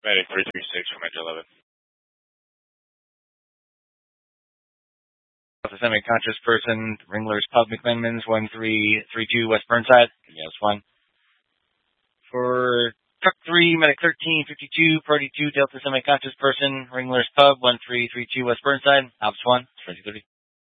Medic 336 from Metro 11. The semi-conscious person, Ringler's Pub, McMenamins, 1332 West Burnside. Yes, 1. For Truck 3, Medic 1352, Priority 2, Delta semi-conscious person, Ringler's Pub, 1332 West Burnside. Ops 1, 2030.